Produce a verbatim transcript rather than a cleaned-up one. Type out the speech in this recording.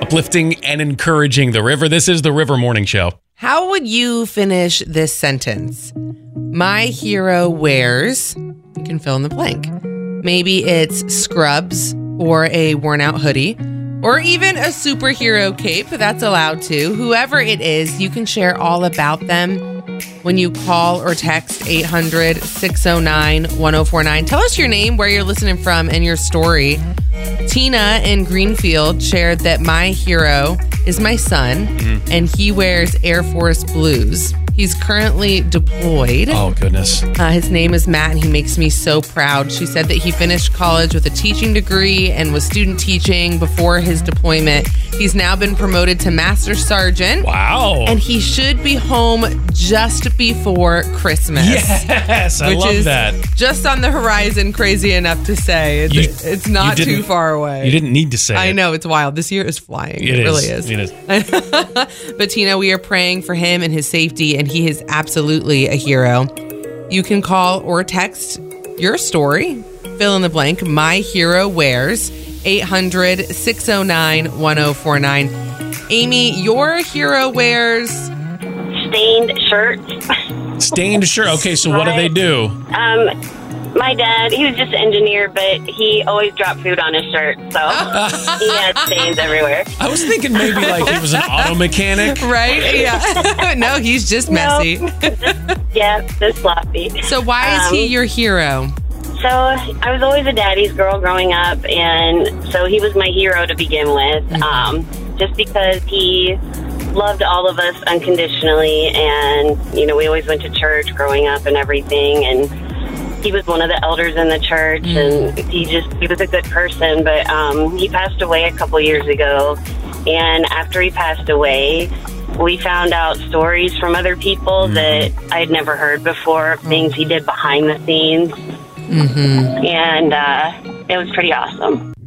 uplifting and encouraging the river. This is the River Morning Show. How would you finish this sentence? My hero wears, you can fill in the blank. Maybe it's scrubs or a worn out hoodie or even a superhero cape. That's allowed too. Whoever it is, you can share all about them when you call or text eight hundred, six oh nine, one oh four nine. Tell us your name, where you're listening from, and your story. Tina in Greenfield shared that my hero is my son, mm-hmm. and he wears Air Force Blues. He's currently deployed. Oh, goodness. Uh, his name is Matt, and he makes me so proud. She said that he finished college with a teaching degree and was student teaching before his deployment. He's now been promoted to Master Sergeant. Wow. And he should be home just before Christmas. Yes, I which love is that. Just on the horizon, crazy enough to say. It's, You- it's not you too didn't- far away. You didn't need to say I it. know, it's wild. This year is flying. It It, is. really is. It is. But Tina, we are praying for him and his safety, and he is absolutely a hero. You can call or text your story. Fill in the blank. My hero wears eight hundred, six oh nine, one oh four nine. Amy, your hero wears Stained shirts. Stained shirt. Okay, so what do they do? Um, my dad, he was just an engineer, but he always dropped food on his shirt, so he had stains everywhere. I was thinking maybe like he was an auto mechanic. right? Yeah. No, he's just messy. No, just, yeah, just sloppy. So why is Um, he your hero? So I was always a daddy's girl growing up, and so he was my hero to begin with, um, just because he loved all of us unconditionally, and, you know, we always went to church growing up and everything, and he was one of the elders in the church, and he just, he was a good person, but um, he passed away a couple years ago, and after he passed away, we found out stories from other people that I had never heard before, things he did behind the scenes, Mm-hmm. and uh, it was pretty awesome.